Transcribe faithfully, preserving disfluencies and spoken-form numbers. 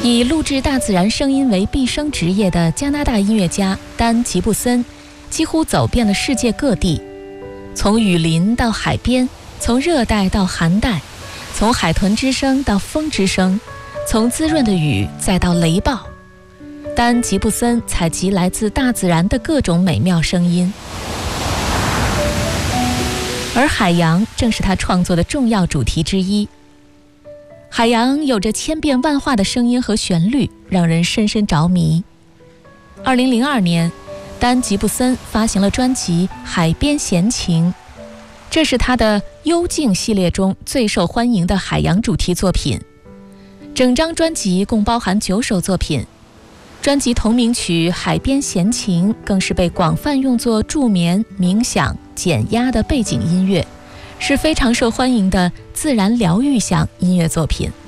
以录制大自然声音为毕生职业的加拿大音乐家丹·吉布森，几乎走遍了世界各地，从雨林到海边，从热带到寒带，从海豚之声到风之声，从滋润的雨再到雷暴。丹·吉布森采集来自大自然的各种美妙声音，而海洋正是他创作的重要主题之一。海洋有着千变万化的声音和旋律，让人深深着迷。二零零二年，丹·吉布森发行了专辑《海边闲情》，这是他的幽静系列中最受欢迎的海洋主题作品。整张专辑共包含九首作品，专辑同名曲《海边闲情》更是被广泛用作助眠、冥想、减压的背景音乐，是非常受欢迎的自然疗愈向音乐作品。